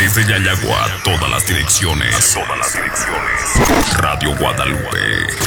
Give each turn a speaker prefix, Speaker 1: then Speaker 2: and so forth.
Speaker 1: Desde Yayagua a todas las direcciones. Radio Guadalupe.